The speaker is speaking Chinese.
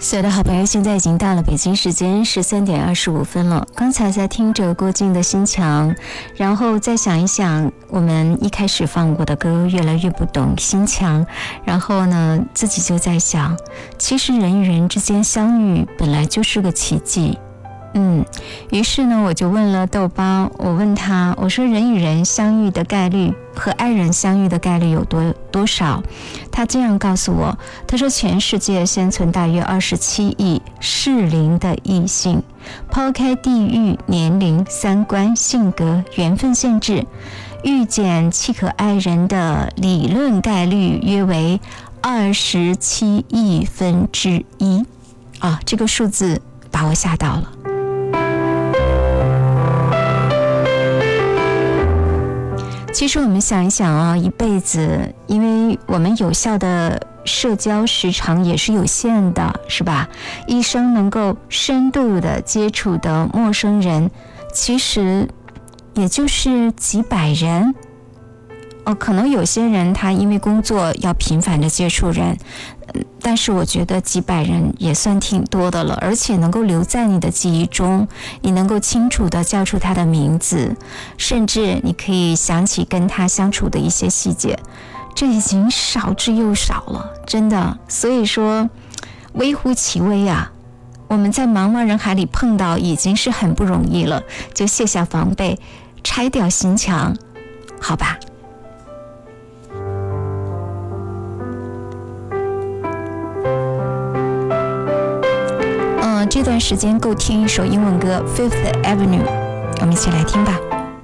所有的好朋友，现在已经到了北京时间13:25了。刚才在听着郭靖的心墙，然后再想一想我们一开始放过的歌，越来越不懂心墙，然后呢自己就在想，其实人与人之间相遇本来就是个奇迹。于是呢我就问了豆包，我问他，我说人与人相遇的概率和爱人相遇的概率有多少？他这样告诉我，他说全世界现存大约27亿适龄的异性，抛开地域、年龄、三观、性格、缘分限制，遇见契合爱人的理论概率约为27亿分之一啊，这个数字把我吓到了。其实我们想一想啊，一辈子，因为我们有效的社交时长也是有限的，是吧？一生能够深度的接触的陌生人，其实也就是几百人。可能有些人他因为工作要频繁的接触人，但是我觉得几百人也算挺多的了，而且能够留在你的记忆中，你能够清楚的叫出他的名字，甚至你可以想起跟他相处的一些细节，这已经少之又少了，真的。所以说微乎其微啊，我们在茫茫人海里碰到已经是很不容易了，就卸下防备，拆掉心墙，好吧。这段时间够听一首英文歌 Fifth Avenue， 我们一起来听吧。